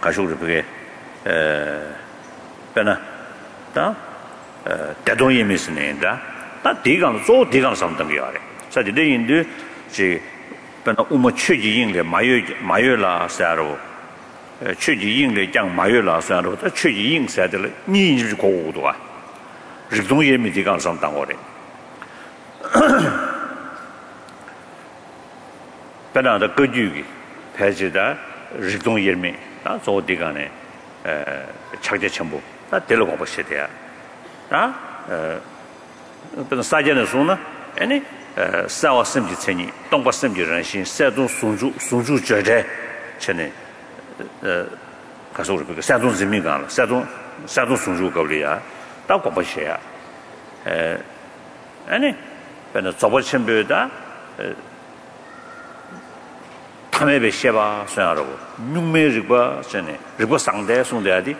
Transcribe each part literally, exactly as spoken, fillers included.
가족을 그게 에 배나 다 대동 예미스네다 다 대강 조 대강 상담이 와래 사실 내인도 지 배나 우모 최지인의 마요 마요라 사로 최지인의 장 마요라 사로 다 최지인 사들 니지 고고도아 대동 예미 대강 상담 와래 배나다 거주기 배지다 대동 예미 다 조디간에 에 착제 첨부 다 데려가 보셔야 돼요. 아? 어 어떤 사전의 수는 아니 어 사와 심지 천이 동바 심지人心 세종 순주 순주 절대 전에 어 가서 우리 그 세종人民港 세종 세종 순주 거리야. 다 보셔야. 에 아니 배는 저번 첨부다 탐에베 셰바 소야라고 육매르바 전에 르바 상대 송대야디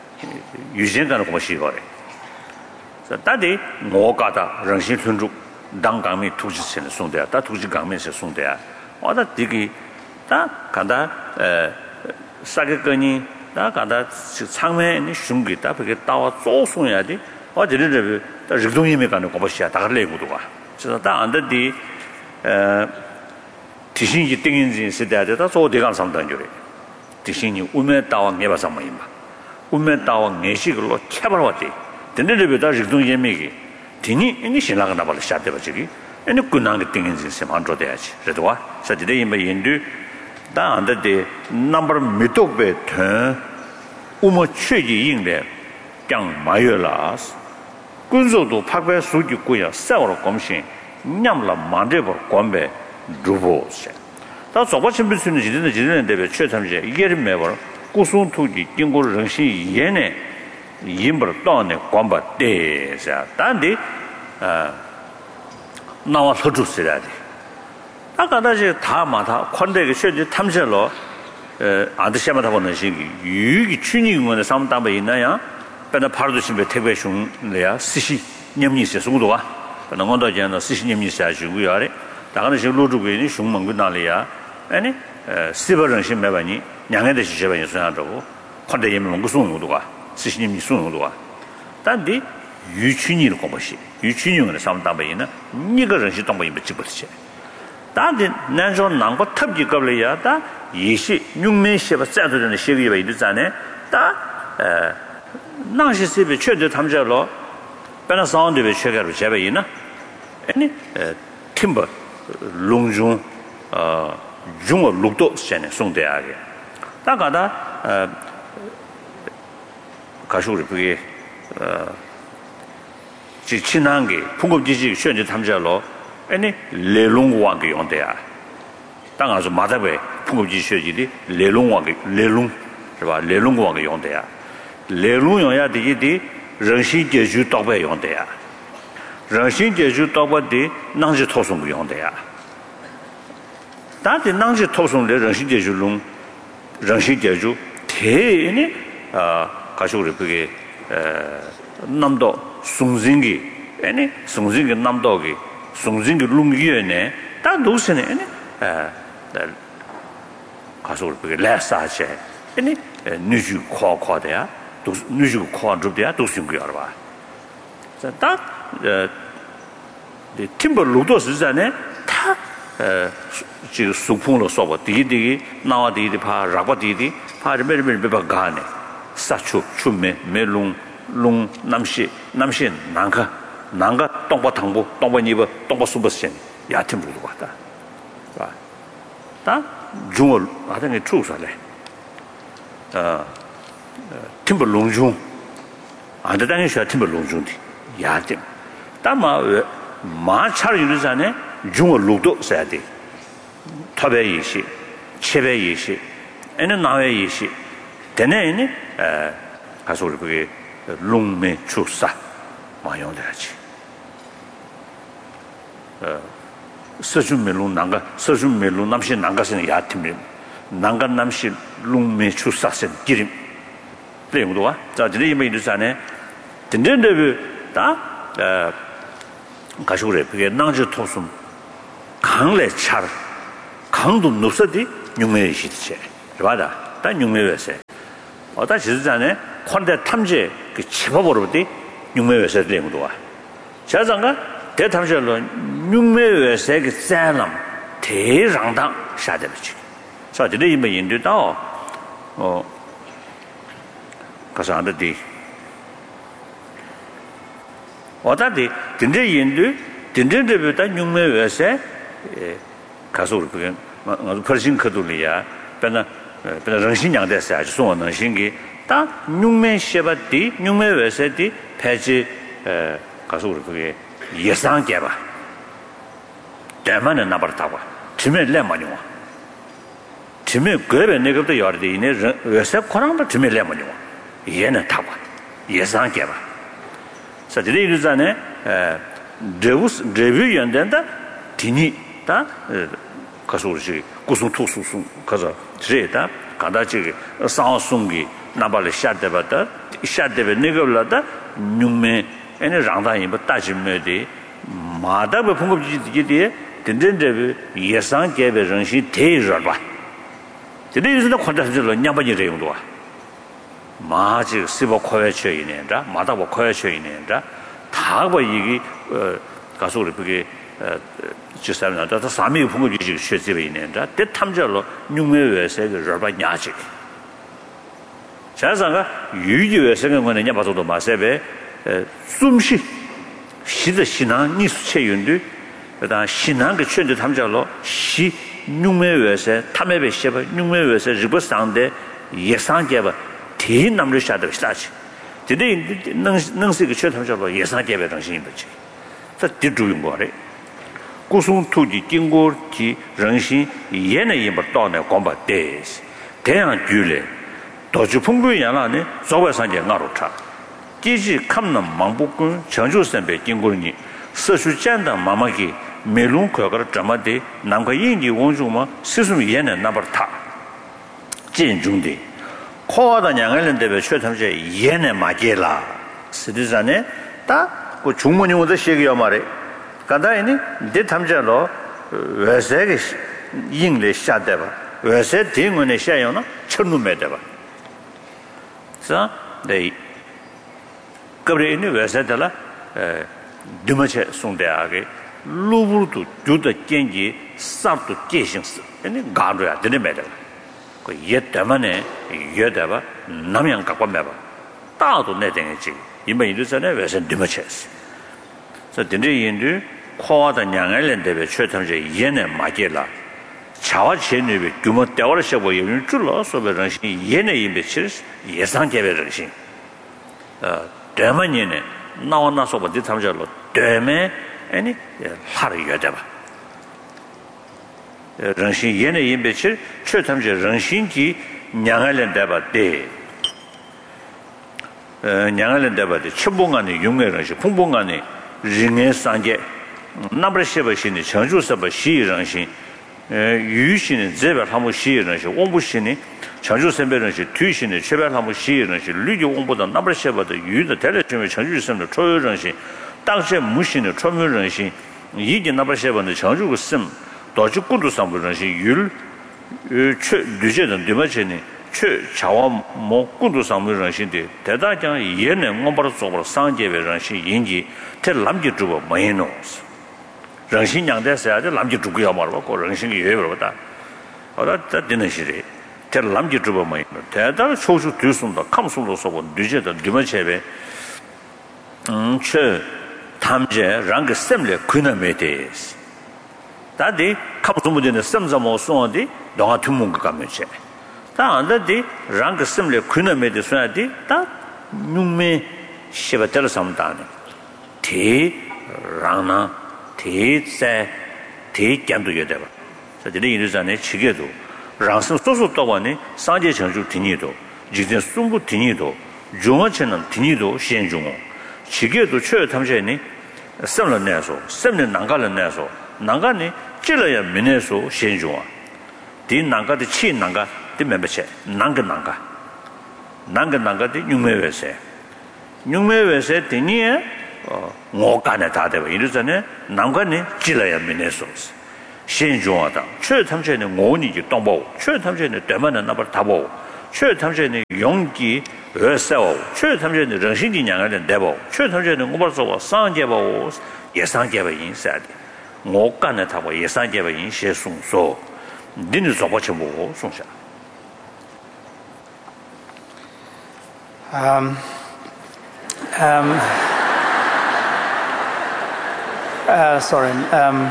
유진단을 고시 거래. 자, 다들 뭐가다 정신 순주 당강미 투지선의 송대야. 다 투지 강면에서 송대야. 와다 되게 다 간다 에 사격거니 다 간다 상면에 중기 다 그게 따와 쪼송해야지. 어디를 다 르동임에 가는 고시야. 다 그래고도 와. 그래서 다 안다디 에 디신이 땡인지 세대다 저 대강 상담 줄에 디신이 우메 따와 내봐 상마임바 우메 따와 내식으로 캐버왔대 근데르베다 직동 예매기 디니 이니 신랑가 나발 샤대바 지기 이니 군나게 땡인지 세만조 돼야지 그래도와 사지대 임바 인도 다 안데 넘버 미톡베 터 우모 최지 인데 강 마열라스 군소도 파괴 수기 고야 세월로 검신 냠라 만데버 권배 루보세. 다 저번쯤 비슷한 지는 지는 대비 최첨제 이게를 매버 고송 투기经过 정신 이해네 임벌 또네 관바 대자 단디 아 나와 서주스라디 아까다지 다 마다 관대게 최지 탐절로 에 아드시마다 보는 시기 유기 춘이군의 상담에 있나야 배나 바로도 심배 태배숑래야 스시 냠니세 송도와 너무도 전에 스시 냠니세 하시고요 아래 다가는 시 로주고니 슝망고 나리야 아니 시버정신 매반이 양해대 시셔반이 소야하고 컨대 예면 먹고 송도가 스시님이 송도가 단디 유춘이를 거버시 유춘이는 상담바이나 니가 정신 동바이 붙이버지 단디 난저 난고 탑지 겁려야다 예시 육면시바 자도는 시기에 있잖아요 다에 나시세베 최대 탐자로 배나 사운드베 최가로 제베이나 아니 팀버 롱중 어 중어 룩도 전에 송대하게 다가다 어 가수를 그게 어 지친한 게 풍급지지 현재 탐자로 아니 레롱왕게 용대야 당아서 마다베 풍급지 쉬어지리 레롱왕게 레롱是吧 레롱왕게 용대야 레롱 용야 되게 정신 제주 떡배 용대야 정신 제주 떡배디 낭지 토송부 용대야 다들 낭지 토송의 정신 제주롱 정신 제주 대니 아 가족을 그게 에 남도 숭징기 아니 숭징기 남도기 숭징기 룽기에네 다 노세네 아니 에 가족을 그게 레사체 아니 누주 khokho대야 도 누주 kho드대야 도싱기 알아봐 자딱 에 팀버 로도스잖아요 다 에 지금 수풍으로 써봐 디디 나와 디디 파 라바 디디 파 메르메르 베바 가네 사추 추메 메롱 롱 남시 남시 난가 난가 동바 당부 동바 니버 동바 수버신 야팀 부르고 왔다 봐. 다 중얼 하던게 추사래 어 팀버 롱중 안다 당에 셔 팀버 롱중디 야팀 다마 마차를 이르잖아요 중얼 룩도 써야 돼. 탑에이시, 체베이시, 에는 나웨이시. 되네니 에 가서 우리 그게 롱메 추사 마용돼야지. 어 서준멜롱 난가 서준멜롱 남신 난가서는 야팀님 난가 남신 롱메 추사선 기림. 그래도와 자 이제 이메 이르잖아요. 된된데 다에 가서 우리 그게 낭지 토숨 강래 차르 강도 높서디 육매시체 맞아 다 육매외세 어다 지수자네 콘대 탐지 그 집어버리듯이 육매외세 되는 거야. 자장가 대탐절로 육매외세 그 사람 대랑당 사대지. 사대를 이면 인도다. 어 가서 안되디. 어다디 근데 인도 근데부터 육매외세 가서 그게 아주 퍼진 거들이야. 배나 배나 정신양 됐어. 아주 소원은 신기 다 육매셰바디 육매외세디 폐지 에 가서 그게 예상 개봐. 대만은 나버다고. 지면 레마니와. 지면 그에 내가도 여르데 이네 외세 코랑도 지면 레마니와. 얘는 타고. 예상 개봐. 사실이 이르잖아요. 에 데우스 데뷔 연된다 디니 다 가서 우리 고수 투수수 가서 제다 가다지 상송기 나발에 샤데바다 샤데베 네걸라다 뉴메 에네 장다이 뭐 따지메디 마다베 풍급지디디 된된데 예상 개베 정시 대저바 제대로 컨텐츠로 냐바지 내용도 마지 시버 코에쳐 있는다 마다보 코에쳐 있는다 다고 이게 가서 우리 그게 지사는 다 삼이 풍급지学习에 있는다 대탐절로 육매외세가 저바 냐지 자상가 유유외세가 뭐냐 봐도 마세베 숨시 시의 신앙 니수체윤도 그다음 신앙의 최대 탐절로 시 육매외세 탐매베 셰바 육매외세 리버 상대 예상계바 대남을 샤도 사지 근데 능 능식의 최대 탐절로 예상계베 정신이 버지 자 뒤주인 거래 고송 투지经过지人心 얘네 이버 떠내 공부대 대양 줄래 도주 풍부이야라네 조外상계 나로 차 지지 캄는 망복군 정주선배经过니 서수잔다 마마기 멜론 거가를 점마데 남과 인기 원주마 스스로 얘네 나버타 진중대 코하다 양을는데베 최탐제 얘네 마게라 스디자네 다그 중문용도 시기야 말에 간다이니 데 탐자로 외세게 인례 샤데바 외세 딩원에 샤요나 천루메데바 자 네 그브레니 외세달라 에 드마체 송대하게 루부르도 주다 겐지 싹도 제싱스 아니 가르야 되네메다 그 예때만에 예다바 남양 갖고 매바 따도 내댕이지 이번 이르잖아 외세 드마체스 자 근데 인도 코와다 양을랜데베 최탐제 얘네 마게라 자와 제네베 규모 때워서 보이는 줄로 소베런 얘네 임베치 예상 개별은 어 대만이네 나와나서 버디 탐절로 대매 아니 하루 여자봐 정신 얘네 임베치 최탐제 정신기 양을랜데바데 어 양을랜데바데 첨봉안의 용매런시 풍봉안의 ring의 상계 나버셔버신의 정주서버 시人신 에 유신의 제별 한번 시人신 원부신의 정주선배는시 뒤신의 제별 한번 시人신 류교 원보다 나버셔버도 유의 대례점의 정주선의 초요정신 당시에 무신의 초묘정신 이게 나버셔버는 정주고 씀 도주군도 상부정신 율 최 류제는 되마체니 최 자원 뭐 군도 상부정신데 대다장 얘는 원바로 속으로 상계배정신 인지 대 남기 주고 뭐해노 정신 양대서야 남기 주고야 말고 그 정신이 예외로다 어다 되는 시리 대 남기 주고 뭐해노 대다 소수 뒤순다 감수로 서고 늦어도 뒤마체배 음최 탐제 랑게 셈레 그나메데스 다디 감수무전에 셈자모 소어디 동아 투문가 가면체 다 안다디 랑게 셈레 그나메데스나디 다 뉴메 시바텔 삼다네 대 라나 대세 대견도 여대바 저들이 이르잖아요 지게도 랑스 소소 또바네 상제 정주 디니도 지진 숨부 디니도 중어체는 디니도 시행중어 지게도 최 탐제니 셈을 내서 셈을 난가를 내서 난가니 찔러야 민에서 시행중어 디 난가의 치 난가 디 멤버체 난가 난가 난가 난가디 육매외세 육매외세 디니에 어, 오간에 다 되고 이러잖아요. 남관이 찔러야 민에서 신중하다. 최탐제는 오니지 동보. 최탐제는 대만은 나발 다보. 최 탐제는 용기 어서 최 탐제는 정신이 양을 내고 최 탐제는 오버서 상제보 예상제보 인사데 못 간다 타고 예상제보 인시 송소 니는 저버쳐 보고 송샤 um um uh sorry um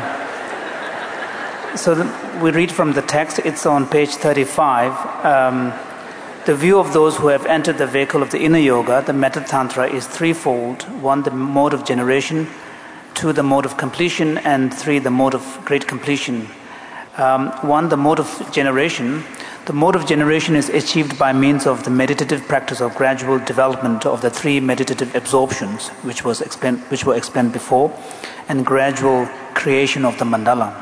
so the, we read from the text. It's on page thirty-five. Um The view of those who have entered the vehicle of the inner yoga, the method tantra, is threefold. One, the mode of generation. Two, the mode of completion. And three, the mode of great completion. Um, one, the mode of generation. The mode of generation is achieved by means of the meditative practice of gradual development of the three meditative absorptions, which was explained, which were explained before, and gradual creation of the mandala.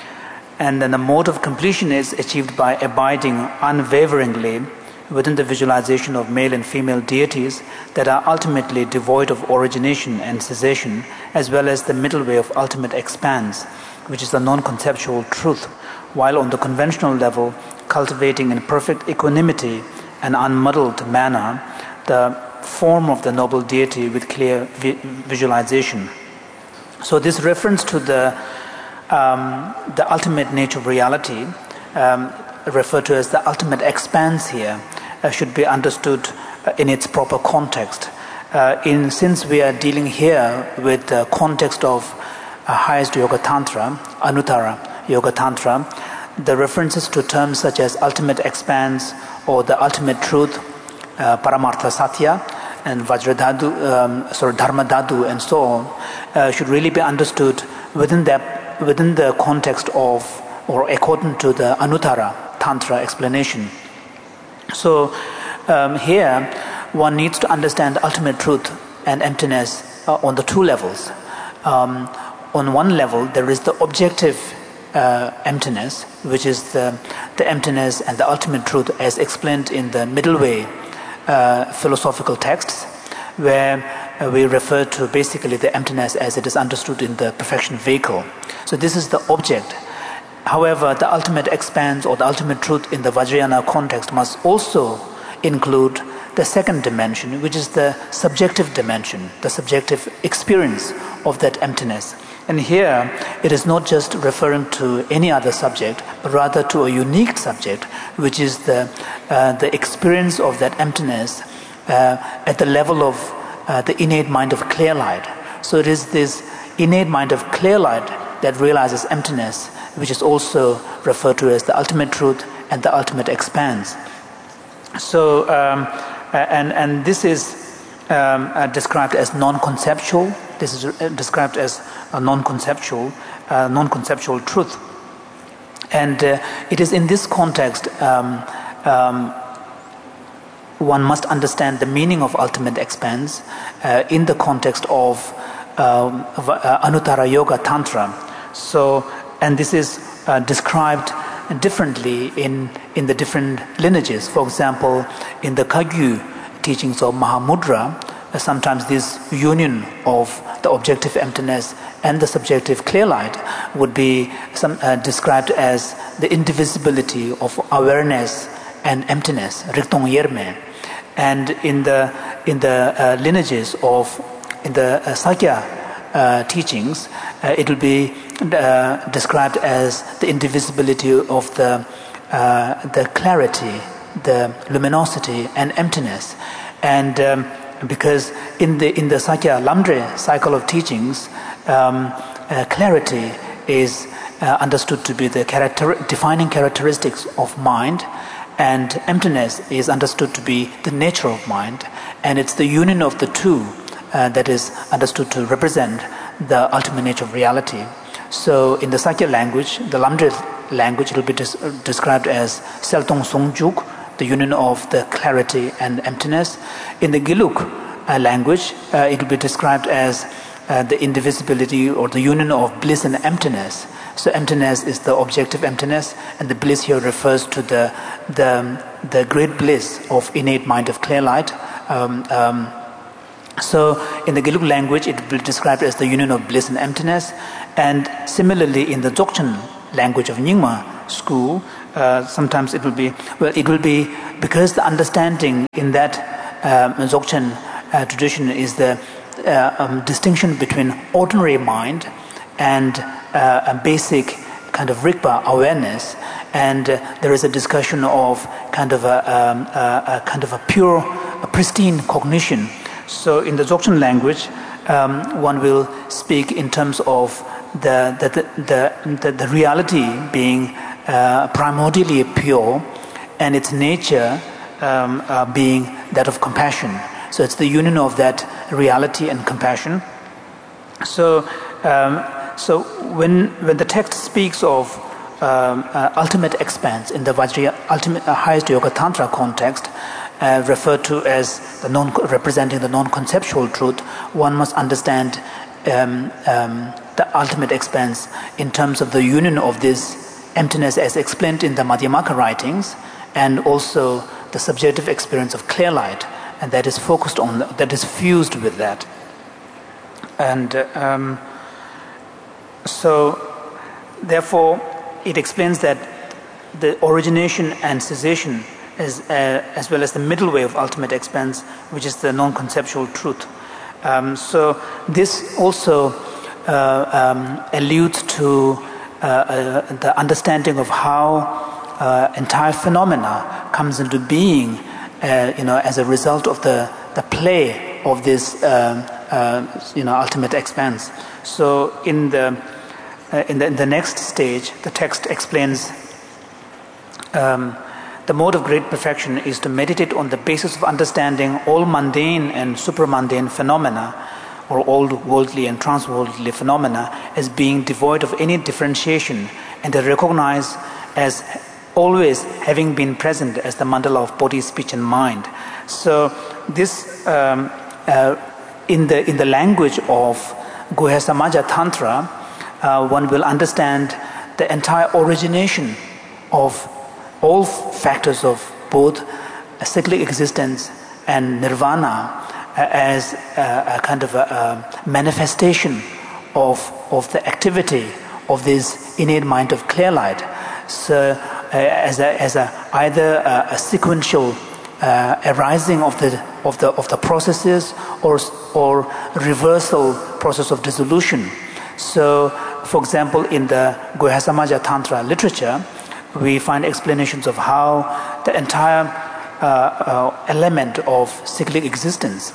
And then the mode of completion is achieved by abiding unwaveringly within the visualization of male and female deities that are ultimately devoid of origination and cessation, as well as the middle way of ultimate expanse, which is the non-conceptual truth, while on the conventional level cultivating in perfect equanimity and unmuddled manner the form of the noble deity with clear vi- visualization. So this reference to the um, the ultimate nature of reality, um, referred to as the ultimate expanse here, uh, should be understood uh, in its proper context. Uh, in since we are dealing here with the context of uh, highest yoga tantra, Anuttara yoga tantra, the references to terms such as ultimate expanse or the ultimate truth, uh, Paramartha Satya, and Vajradhatu, um, sorry, Dharmadhatu, and so on, uh, should really be understood within that, within the context of, or according to the Anuttara Tantra explanation. So um, here, one needs to understand ultimate truth and emptiness uh, on the two levels. Um, on one level, there is the objective uh, emptiness, which is the, the emptiness and the ultimate truth as explained in the middle way uh, philosophical texts, where uh, we refer to basically the emptiness as it is understood in the perfection vehicle. So this is the object. However, the ultimate expanse or the ultimate truth in the Vajrayana context must also include the second dimension, which is the subjective dimension, the subjective experience of that emptiness. And here, it is not just referring to any other subject, but rather to a unique subject, which is the uh, the experience of that emptiness uh, at the level of uh, the innate mind of clear light. So it is this innate mind of clear light that realizes emptiness, which is also referred to as the ultimate truth and the ultimate expanse. So, um, and and this is um, uh, described as non-conceptual. This is uh, described as a non-conceptual, uh, non-conceptual truth. And uh, it is in this context um, um, one must understand the meaning of ultimate expanse uh, in the context of um, uh, Anuttara Yoga Tantra. So, and this is uh, described differently in, in the different lineages. For example, in the Kagyu teachings of Mahamudra, uh, sometimes this union of the objective emptiness and the subjective clear light would be some, uh, described as the indivisibility of awareness and emptiness, Riktong Yerme. And in the in the uh, lineages of in the uh, Sakya uh, teachings, uh, it will be uh, described as the indivisibility of the uh, the clarity, the luminosity, and emptiness. And um, because in the in the Sakya Lamdre cycle of teachings, um, uh, clarity is uh, understood to be the character defining characteristics of mind, and emptiness is understood to be the nature of mind, and it's the union of the two uh, that is understood to represent the ultimate nature of reality. So in the Sakya language, the Lamdre language, it will be des- described as Seltong Songjuk, the union of the clarity and emptiness. In the Giluk uh, language, uh, it will be described as uh, the indivisibility or the union of bliss and emptiness. So emptiness is the objective emptiness, and the bliss here refers to the the, the great bliss of innate mind of clear light. Um, um, so in the Giluk language, it will be described as the union of bliss and emptiness. And similarly, in the Dzogchen language of Nyingma school, uh, sometimes it will be, well, it will be because the understanding in that um, Dzogchen uh, tradition is the uh, um, distinction between ordinary mind and uh, a basic kind of Rigpa awareness, and uh, there is a discussion of kind of a, um, a, a kind of a pure, a pristine cognition. So in the Dzogchen language, um, one will speak in terms of the the the, the, the reality being uh, primordially pure, and its nature um, uh, being that of compassion. So it's the union of that reality and compassion. So, um, so when when the text speaks of um, uh, ultimate expanse in the Vajra, ultimate uh, highest yoga tantra context, uh, referred to as the non representing the non-conceptual truth, one must understand um, um, the ultimate expanse in terms of the union of this emptiness as explained in the Madhyamaka writings, and also the subjective experience of clear light, and that is focused on, that is fused with that. And uh, um, so, therefore, it explains that the origination and cessation, is, uh, as well as the middle way of ultimate expanse, which is the non-conceptual truth. Um, so, this also uh, um, alludes to uh, uh, the understanding of how uh, entire phenomena comes into being, uh, you know, as a result of the the play of this, um, uh, you know, ultimate expanse. So, in the uh, in the in the next stage, the text explains um, the mode of great perfection is to meditate on the basis of understanding all mundane and supramundane phenomena, or all worldly and transworldly phenomena, as being devoid of any differentiation, and to recognize as always having been present as the mandala of body, speech, and mind. So this, um, uh, in the in the language of Guhya Samaja Tantra, uh, one will understand the entire origination of all factors of both cyclic existence and nirvana uh, as a, a kind of a, a manifestation of of the activity of this innate mind of clear light. So, uh, as a as a either a, a sequential uh, arising of the of the of the processes, or or reversal process of dissolution. So, for example, in the Guhya Samaja Tantra literature, we find explanations of how the entire uh, uh, element of cyclic existence,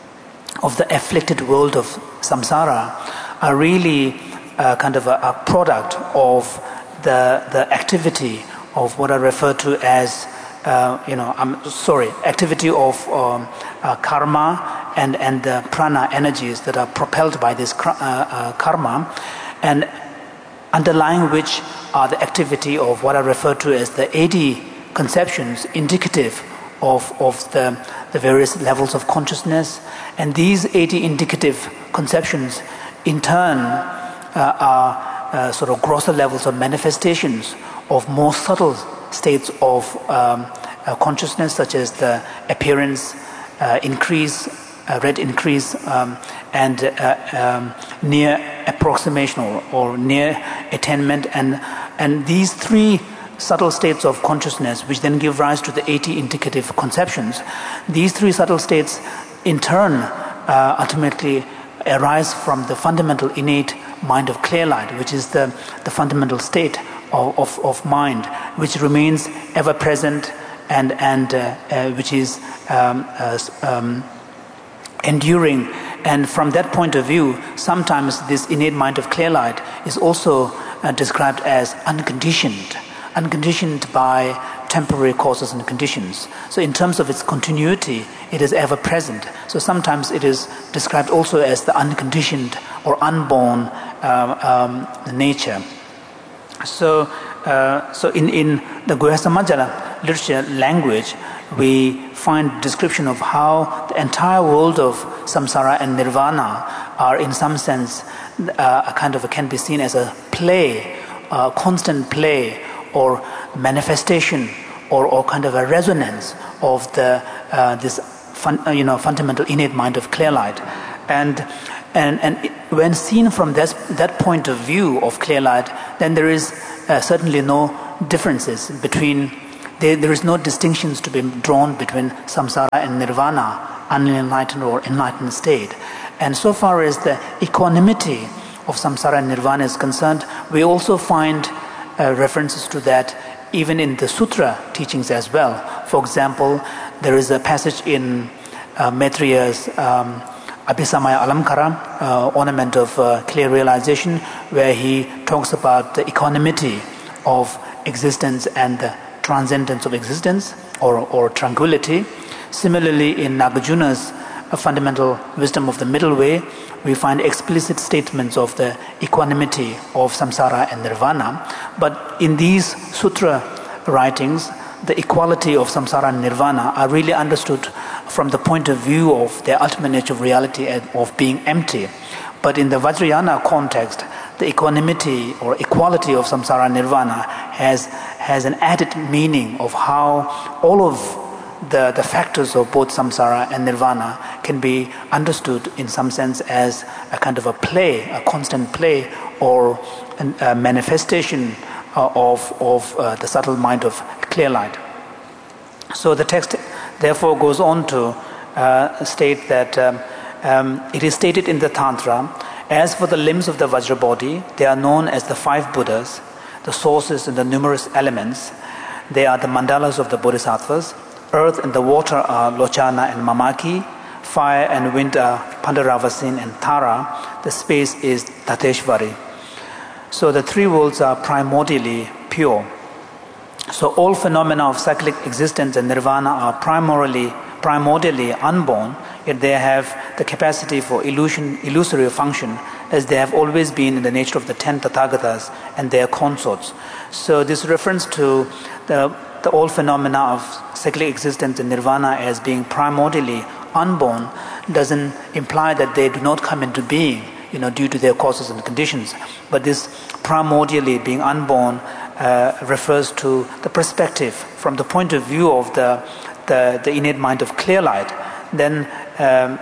of the afflicted world of samsara, are really uh, kind of a, a product of the the activity of what I refer to as, uh, you know, I'm sorry, activity of um, uh, karma and and the prana energies that are propelled by this uh, uh, karma, and underlying which are the activity of what I refer to as the eighty conceptions indicative of, of the, the various levels of consciousness. And these eighty indicative conceptions in turn uh, are uh, sort of grosser levels of manifestations of more subtle states of um, uh, consciousness, such as the appearance, uh, increase, uh, red increase, um, and uh, um, near approximation or, or near attainment, and and these three subtle states of consciousness, which then give rise to the eighty indicative conceptions, these three subtle states in turn uh, ultimately arise from the fundamental innate mind of clear light, which is the, the fundamental state of, of, of mind, which remains ever present and, and uh, uh, which is um, uh, um, enduring. And from that point of view, sometimes this innate mind of clear light is also uh, described as unconditioned, unconditioned by temporary causes and conditions. So in terms of its continuity, it is ever present. So sometimes it is described also as the unconditioned or unborn um, um, nature. So, uh, so in, in the Guhya Samaja literature language, we find description of how the entire world of samsara and nirvana are in some sense uh, a kind of a, can be seen as a play, a constant play or manifestation or, or kind of a resonance of the uh, this fun, uh, you know fundamental innate mind of clear light. And and and it, when seen from this, that point of view of clear light, then there is uh, certainly no differences between, there, there is no distinctions to be drawn between samsara and nirvana, unenlightened or enlightened state. And so far as the equanimity of samsara and nirvana is concerned, we also find uh, references to that even in the sutra teachings as well. For example, there is a passage in uh, Maitreya's um, Abhisamaya Alamkara, uh, ornament of uh, clear realization, where he talks about the equanimity of existence and the transcendence of existence, or, or tranquility. Similarly, in Nagarjuna's uh, fundamental wisdom of the middle way, we find explicit statements of the equanimity of samsara and nirvana. But in these sutra writings, the equality of samsara and nirvana are really understood from the point of view of their ultimate nature of reality and of being empty. But in the Vajrayana context, the equanimity or equality of samsara and nirvana has, has an added meaning of how all of the, the factors of both samsara and nirvana can be understood in some sense as a kind of a play, a constant play, or an, a manifestation uh, of, of uh, the subtle mind of clear light. So the text therefore goes on to uh, state that um, um, it is stated in the Tantra, as for the limbs of the Vajra body, they are known as the five Buddhas, the sources and the numerous elements. They are the mandalas of the Bodhisattvas. Earth and the water are Lochana and Mamaki. Fire and wind are Pandaravasin and Tara. The space is Tateshvari. So the three worlds are primordially pure. So all phenomena of cyclic existence and nirvana are primarily, primordially unborn, yet they have the capacity for illusion, illusory function, as they have always been in the nature of the ten Tathagatas and their consorts. So this reference to the, the all phenomena of cyclic existence and nirvana as being primordially unborn doesn't imply that they do not come into being, you know, due to their causes and conditions. But this primordially being unborn uh, refers to the perspective from the point of view of the the, the innate mind of clear light. Then, um,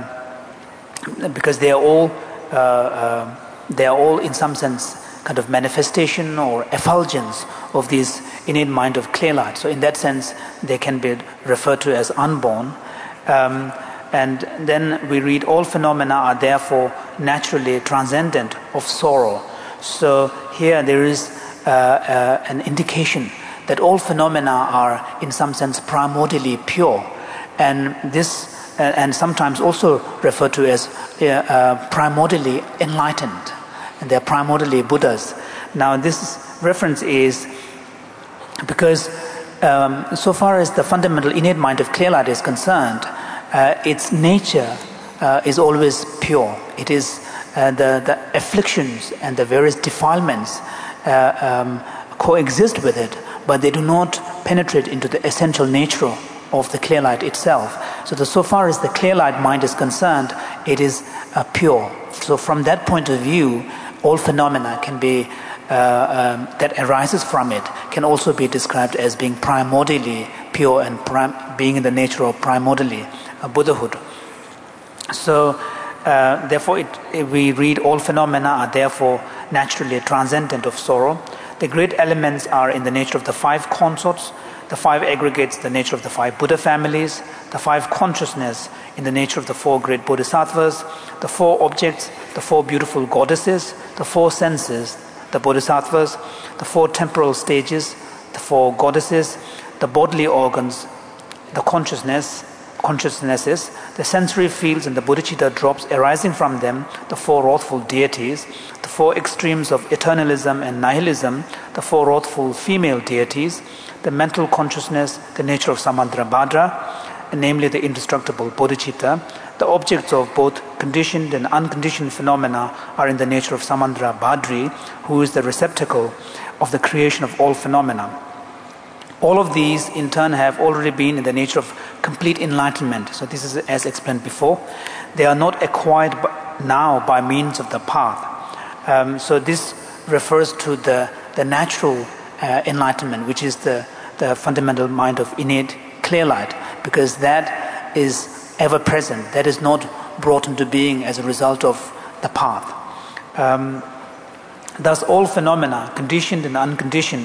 um, because they are all uh, uh, they are all in some sense kind of manifestation or effulgence of this innate mind of clear light. So in that sense, they can be referred to as unborn. Um, and then we read, all phenomena are therefore naturally transcendent of sorrow. So here there is uh, uh, an indication that all phenomena are in some sense primordially pure, and this uh, and sometimes also referred to as uh, uh, primordially enlightened, and they are primordially Buddhas. Now this reference is because um, so far as the fundamental innate mind of clear light is concerned, uh, its nature uh, is always pure. It is uh, the, the afflictions and the various defilements uh, um, coexist with it, but they do not penetrate into the essential nature of the clear light itself. So that so far as the clear light mind is concerned, it is uh, pure. So from that point of view, all phenomena can be uh, um, that arises from it can also be described as being primordially pure and prim- being in the nature of primordially uh, Buddhahood. So uh, therefore, it, it, we read all phenomena are therefore naturally transcendent of sorrow. The great elements are in the nature of the five consorts, the five aggregates, the nature of the five Buddha families, the five consciousness in the nature of the four great bodhisattvas, the four objects, the four beautiful goddesses, the four senses, the bodhisattvas, the four temporal stages, the four goddesses, the bodily organs, the consciousness, consciousnesses, the sensory fields and the bodhicitta drops arising from them, the four wrathful deities, the four extremes of eternalism and nihilism, the four wrathful female deities, the mental consciousness, the nature of Samantrabhadra, namely the indestructible bodhicitta. The objects of both conditioned and unconditioned phenomena are in the nature of Samantrabhadri, who is the receptacle of the creation of all phenomena. All of these in turn have already been in the nature of complete enlightenment. So this is as explained before. They are not acquired now by means of the path. Um, so this refers to the, the natural uh, enlightenment, which is the, the fundamental mind of innate clear light, because that is ever present. That is not brought into being as a result of the path. Um, thus all phenomena, conditioned and unconditioned,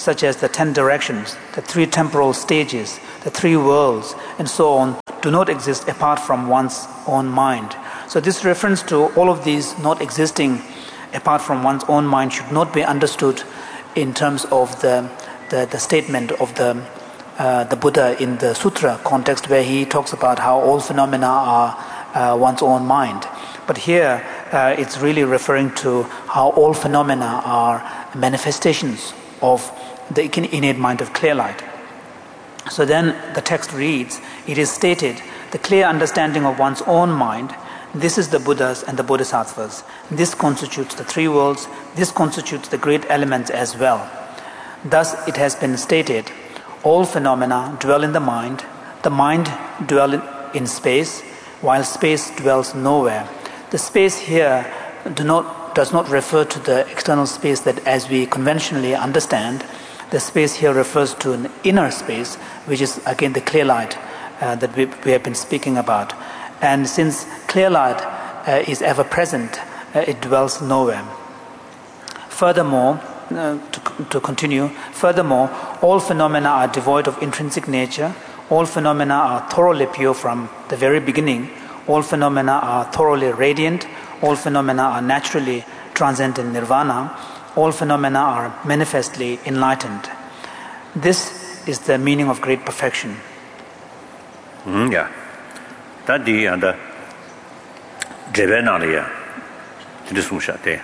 such as the ten directions, the three temporal stages, the three worlds, and so on, do not exist apart from one's own mind. So this reference to all of these not existing apart from one's own mind should not be understood in terms of the the, the statement of the uh, the Buddha in the sutra context, where he talks about how all phenomena are uh, one's own mind. But here uh, it's really referring to how all phenomena are manifestations of the innate mind of clear light. So then the text reads, it is stated, the clear understanding of one's own mind, this is the Buddhas and the Bodhisattvas. This constitutes the three worlds, this constitutes the great elements as well. Thus it has been stated, all phenomena dwell in the mind, the mind dwells in space, while space dwells nowhere. The space here do not, does not refer to the external space that as we conventionally understand. The space here refers to an inner space, which is again the clear light uh, that we, we have been speaking about. And since clear light uh, is ever present, uh, it dwells nowhere. Furthermore, uh, to, to continue, furthermore, all phenomena are devoid of intrinsic nature. All phenomena are thoroughly pure from the very beginning. All phenomena are thoroughly radiant. All phenomena are naturally transcendent nirvana. All phenomena are manifestly enlightened. This is the meaning of great perfection. Mm, yeah. That the and the Jevenalia. This was shot there.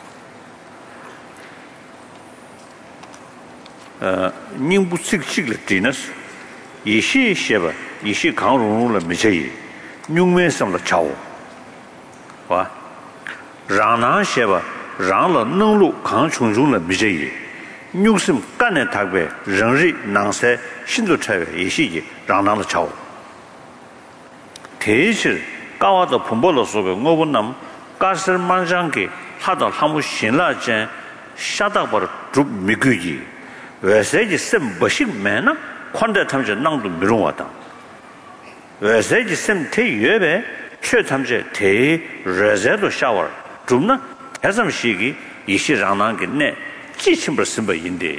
Uh, Nimbu six chiglet genus. Yishi Sheva, Yishi Kang la Michei, Nungme some the Chow. What? Rana Sheva. Rang la nung lu kang chung chung la mi zhe yi. Nyung sim gan ne tak bei, ren ri nang sai, xin zu chai wei yi xi yi, rang nang la chao. Te yi chi, ga wa de pong bo lo su ge, ngo bu nam, ga shi man zhang ge, ha da ha mu xin la jian, xia da ba de zhu mi gu yi. Wei sai ji sim bo xing men na, kuan de tam zhe nang du mi rong wa dang. Wei sai ji sim te yue bei, che tam zhe te yi, re zai du xia wa, zhu na, 해삼 시기 이시랑난 게네 지침을 쓴 바인데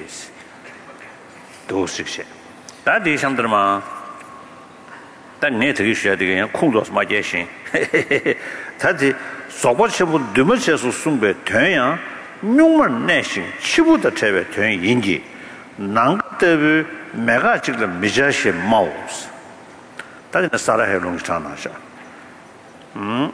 도식세 다디 상들마 단내 되게 쉬어야 되게 그냥 콩도스 마제신 다디 소버셔부 드머셔서 숨베 되야 용만 내신 치부터 제베 되 인지 난때부 메가 지금 미자시 마우스 다디 사라해 롱스타나샤 음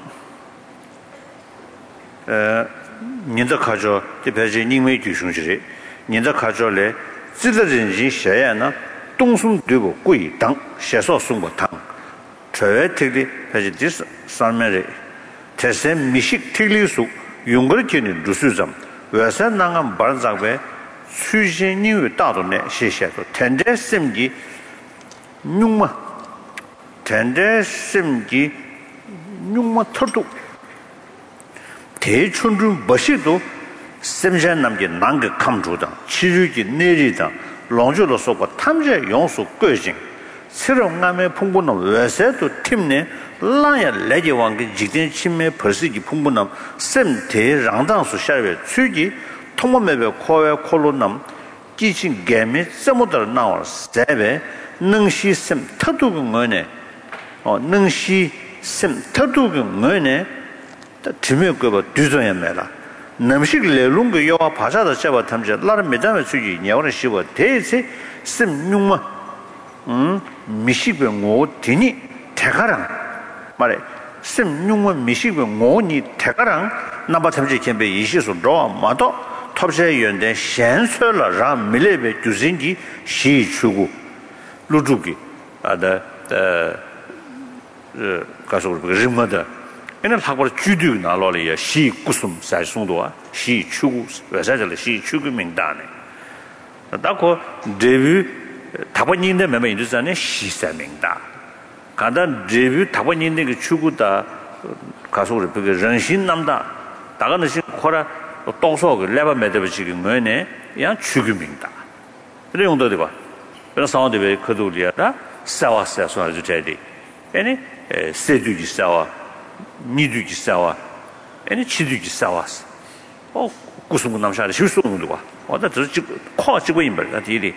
呃，您的卡着这边是因为举雄之，您的卡着嘞，这个人人学院呢，东松对不贵当，写少送不汤，这外特的还是这是上面的，这些米食特例数，用过的经历如是怎，为啥那个班长呗，出现因为大多呢，写写的，天天心机，用嘛，天天心机，用嘛特多。대춘중 버시도 샘전 남게 난게 감주다 치유기 내리다 롱주로 쏘고 탐제 용수 끄진 새로운 남의 풍부는 외세도 팀내 라야 레지왕게 직된 침매 벌스기 풍부남 샘 대랑당수 샤베 추기 통모매베 코에 콜로남 기신 개미 샘모들 나와 세베 능시 샘 터두근 거네 어 능시 샘 터두근 거네 timé ko duzoya mela namshik le lung yo pa sa da chaba tamje lar medam su ji nya ora shibo de se sim nyuma 음 미시베 ngo dini 태가랑 말에 sim nyuma 미시베 ngo니 태가랑 나바 tamje 켐베 이시소 로 마도 톱세 연대 셴설라 라 밀레베 주진기 시 추구 루주기 아다 어 가서 그 림마다 에는 학벌 주도 나로리야 시 구숨 사송도아 시 추구 외자절 시 추구 명단에 다고 데뷔 다번인데 매매 인도산에 시사 명단 간단 데뷔 다번인데 그 추구다 가서 우리 그人心 남다 다가는 시 코라 동서 그 레바 매대버 지금 뭐네 양 추구 명단 그래 용도도 봐 그런 상황도 왜 그도리야다 싸워서 소리 줘야지 아니 세주기 싸워 니두기 싸워 아니 치두기 싸워서 어 구승구 남샤를 실수는 거고 어다 저 코 찍고 있는 거 디리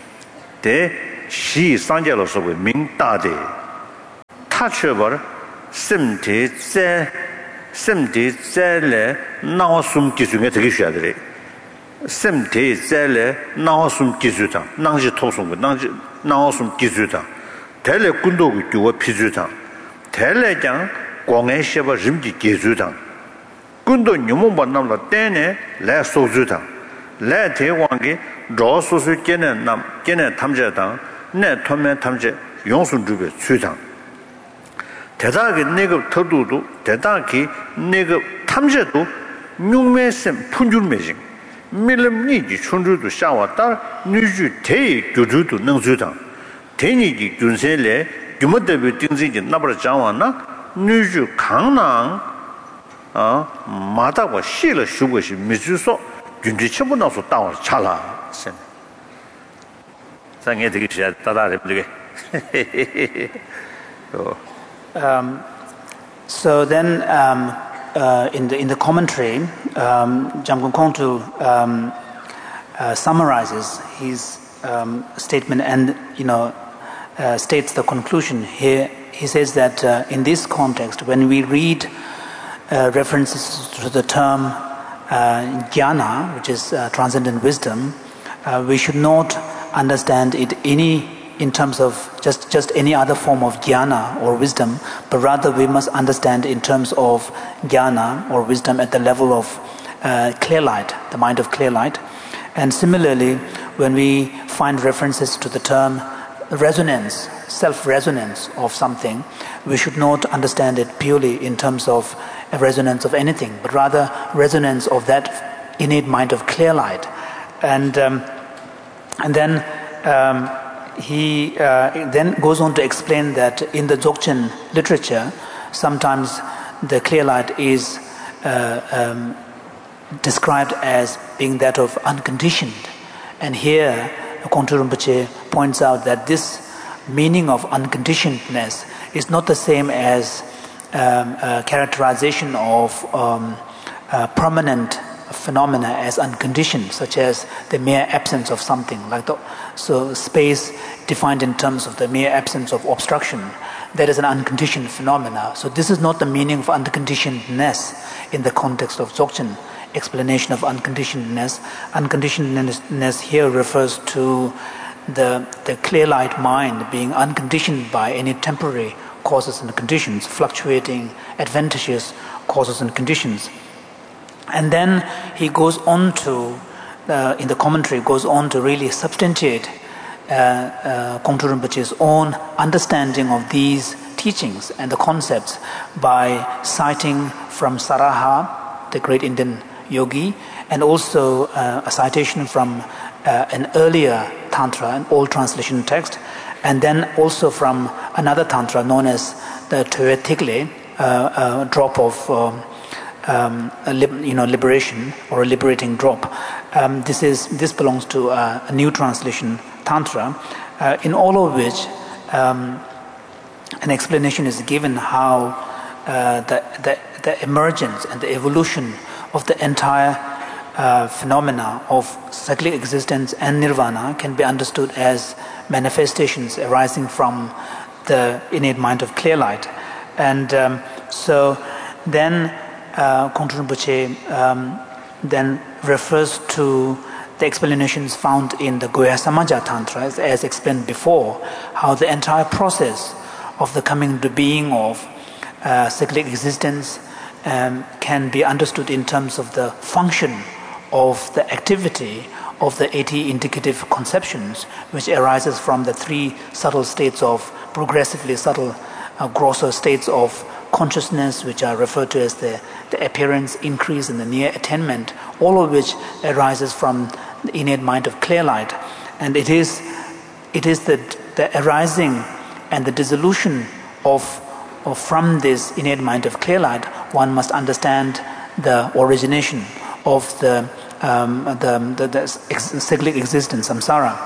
대시 상제로서 명다대 타쳐버 심대제 심대제래 나와숨 기준에 되게 쉬어야 돼 심대제래 나와숨 기준다 나지 토송고 나지 나와숨 기준다 대래 군도고 교와 피주다 대래장 공해셔버 림기 기준다 군도 녀몽 만남라 때네 래 소주다 래 대왕게 로소수 깨는 남 깨는 탐제다 내 토면 탐제 용순 주베 추장 대다게 내가 더도도 대다게 내가 탐제도 뉴메셈 푼줄매징 밀름니지 춘주도 샤와다 뉴주 대의 교주도 능주다 대니기 균세래 규모대비 띵지기 나버려 장와나 뉴주 강낭 아 마다고 시를 쉬고 시 미주소 균지 처분 나서 따와 차라 선 상에 되게 잘 따라래 되게 Um, so then, um, uh, in the in the commentary, um, Jamgon Kongtrul um, uh, summarizes his um, statement and you know uh, states the conclusion. Here he says that uh, in this context, when we read uh, references to the term uh, jnana, which is uh, transcendent wisdom, uh, we should not understand it any. in terms of just, just any other form of jnana or wisdom, but rather we must understand in terms of jnana or wisdom at the level of uh, clear light, the mind of clear light. And similarly, when we find references to the term resonance, self-resonance of something, we should not understand it purely in terms of a resonance of anything, but rather resonance of that innate mind of clear light. And, um, and then um, he uh, then goes on to explain that in the Dzogchen literature, sometimes the clear light is uh, um, described as being that of unconditioned. And here, Kongtrul Rinpoche points out that this meaning of unconditionedness is not the same as um, a characterization of um, uh, permanent phenomena as unconditioned, such as the mere absence of something, like the so space defined in terms of the mere absence of obstruction. That is an unconditioned phenomena. So this is not the meaning of unconditionedness in the context of Dzogchen explanation of unconditionedness. Unconditionedness here refers to the the clear light mind being unconditioned by any temporary causes and conditions, fluctuating adventitious causes and conditions. And then he goes on to, uh, in the commentary, goes on to really substantiate uh, uh, Kongtrul Rinpoche's own understanding of these teachings and the concepts by citing from Saraha, the great Indian yogi, and also uh, a citation from uh, an earlier Tantra, an old translation text, and then also from another Tantra known as the Toye Tigle, uh, a drop of um, Um, a li- you know, liberation or a liberating drop. Um, this is this belongs to uh, a new translation Tantra, uh, in all of which um, an explanation is given how uh, the, the the emergence and the evolution of the entire uh, phenomena of cyclic existence and nirvana can be understood as manifestations arising from the innate mind of clear light, and um, so then. Uh, Kongtrul Rinpoche um, then refers to the explanations found in the Goya Samaja Tantra, as, as explained before, how the entire process of the coming into being of uh, cyclic existence um, can be understood in terms of the function of the activity of the eighty indicative conceptions, which arises from the three subtle states of progressively subtle, uh, grosser states of consciousness, which are referred to as the, the appearance, increase, and the near attainment, all of which arises from the innate mind of clear light. And it is it is the, the arising and the dissolution of, of from this innate mind of clear light, one must understand the origination of the um, the, the, the cyclic existence, samsara.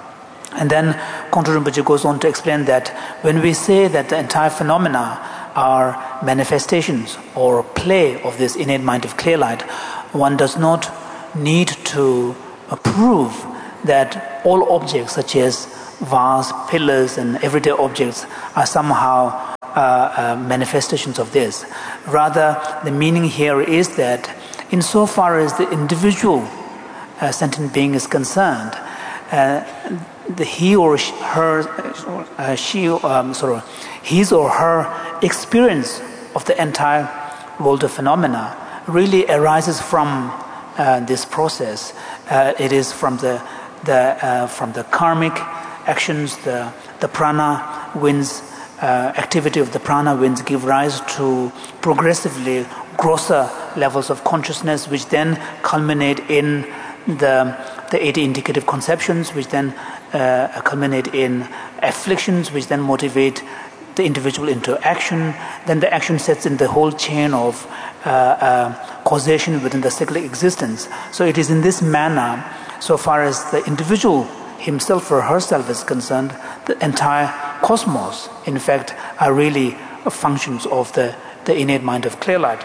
And then Kongtrul Rinpoche goes on to explain that when we say that the entire phenomena are manifestations or play of this innate mind of clear light, one does not need to uh, prove that all objects such as vase, pillars and everyday objects are somehow uh, uh, manifestations of this. Rather, the meaning here is that insofar as the individual uh, sentient being is concerned, uh, the he or she, her, uh, she, um, sorry, his or her experience of the entire world of phenomena really arises from uh, this process. Uh, it is from the the uh, from the karmic actions, the the prana winds, uh, activity of the prana winds give rise to progressively grosser levels of consciousness, which then culminate in the the eighty indicative conceptions, which then uh, culminate in afflictions, which then motivate the individual into action. Then the action sets in the whole chain of uh, uh, causation within the cyclic existence. So it is in this manner, so far as the individual himself or herself is concerned, the entire cosmos, in fact, are really functions of the, the innate mind of clear light.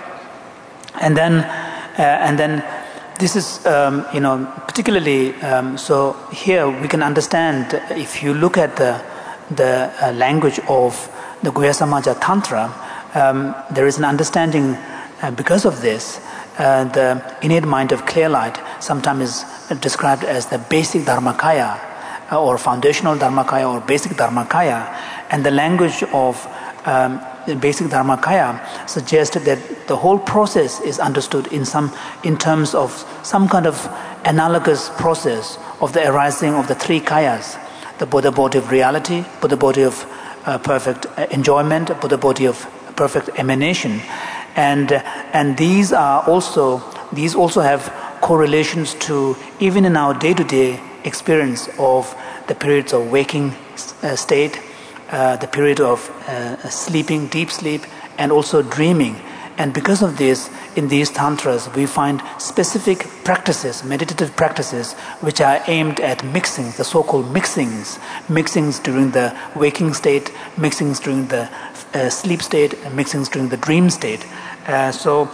And then, uh, and then this is, um, you know, particularly, um, so here we can understand, if you look at the, the uh, language of the Guhya Samaja Tantra, um, there is an understanding uh, because of this, uh, the innate mind of clear light sometimes is described as the basic Dharmakaya uh, or foundational Dharmakaya or basic Dharmakaya, and the language of um, the basic Dharmakaya suggests that the whole process is understood in some in terms of some kind of analogous process of the arising of the three kayas, the Buddha body of reality, Buddha body of uh, perfect enjoyment, Buddha body of perfect emanation, and uh, and these are also these also have correlations to even in our day-to-day experience of the periods of waking uh, state, uh, the period of uh, sleeping, deep sleep, and also dreaming. And because of this, in these tantras, we find specific practices, meditative practices, which are aimed at mixing, the so-called mixings, mixings during the waking state, mixings during the uh, sleep state, and mixings during the dream state. Uh, so,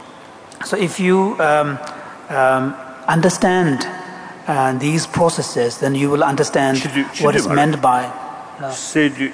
so if you um, um, understand uh, these processes, then you will understand chidu, chidu what is meant by. Uh, sorry,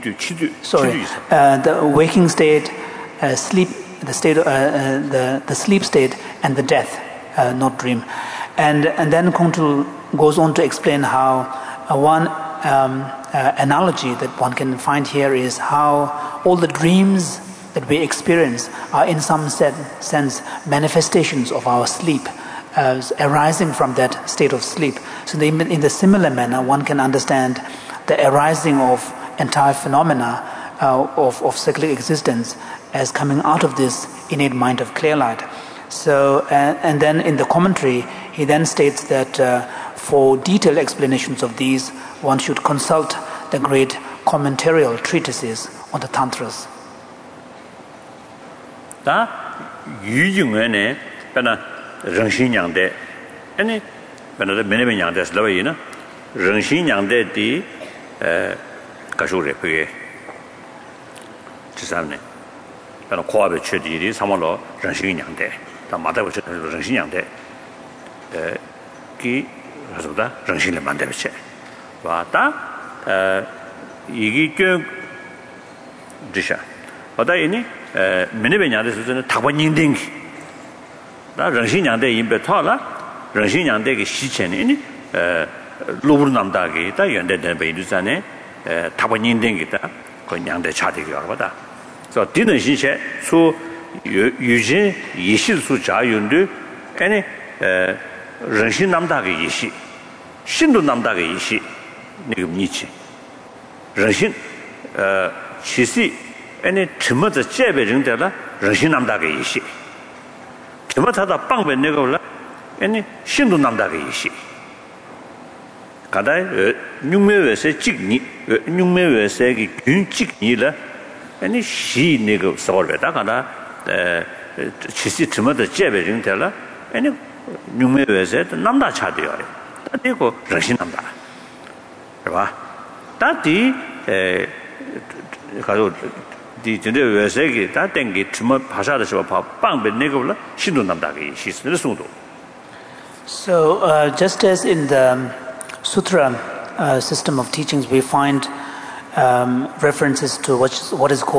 uh, the waking state, uh, sleep. The state, uh, uh, the the sleep state, and the death, uh, not dream, and and then Kongtrul goes on to explain how uh, one um, uh, analogy that one can find here is how all the dreams that we experience are in some set, sense manifestations of our sleep, uh, arising from that state of sleep. So they, in the similar manner, one can understand the arising of entire phenomena uh, of of cyclic existence as coming out of this innate mind of clear light. So, uh, and then in the commentary, he then states that uh, for detailed explanations of these, one should consult the great commentarial treatises on the Tantras. Da yu yung ne bana rengshin yang de ane bana de mene yang de slawa yi na rengshin yang de di eh ka shu re pe 지삼네 그러나 코압의 최디리 삼월로 정신이냥데 다 마다고 정신이냥데 에기 그래서다 정신을 만들었지 와다 에 이게 그 디샤 어다 이니 에 미네베냐데 수준의 다번인딩 다 정신이냥데 임베타라 정신이냥데게 시체니 에 로브르 남다게 다 연대된 베이두산에 에 다번인딩이다 그 냥데 차디게 알아보다 저 디는 신체 수 유진 이실수 자윤도 아니 에 정신 남다게 이시 신도 남다게 이시那个니치 정신 어 치시 아니怎么的戒备人的了人心남다게 이시怎么他的帮本那个了아니 신도 남다게 이시 가다 육매외세 직니 육매외세의 균직니라 아니 시 네고 서버다 가다 에 치시 쯤어도 제베링 될라 아니 뉴메외세 남다 차대요 다되고 정신 남다 봐 다디 에 가도 디 전에 외세기 다땡기 쯤어 파사的时候봐 빵배 네고라 신도 남다게 시스는 송도 So, uh, just as in the Sutra uh, system of teachings, we find um, references to what, what is called